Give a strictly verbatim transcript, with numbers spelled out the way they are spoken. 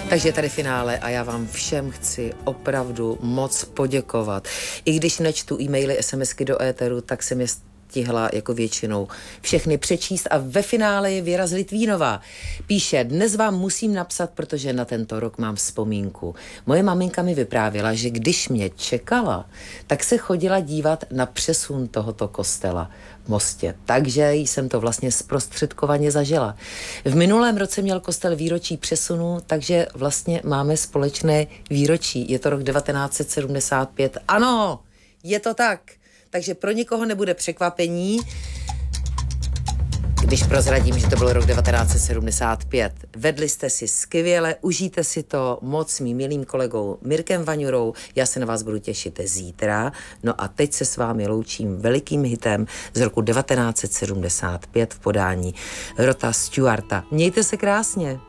Takže tady finále a já vám všem chci opravdu moc poděkovat. I když nečtu e-maily, SMSky do éteru, tak jsem je stihla jako většinou všechny přečíst a ve finále je Věra z Litvínová. Píše, dnes vám musím napsat, protože na tento rok mám vzpomínku. Moje maminka mi vyprávěla, že když mě čekala, tak se chodila dívat na přesun tohoto kostela v Mostě. Takže jsem to vlastně zprostředkovaně zažila. V minulém roce měl kostel výročí přesunu, takže vlastně máme společné výročí. Je to rok devatenáct set sedmdesát pět. Ano, je to tak. Takže pro nikoho nebude překvapení, když prozradím, že to byl rok devatenáct set sedmdesát pět. Vedli jste si skvěle, užijte si to moc s mým milým kolegou Mirkem Vaňurou. Já se na vás budu těšit zítra. No a teď se s vámi loučím velikým hitem z roku devatenáct set sedmdesát pět v podání Rota Stewarta. Mějte se krásně.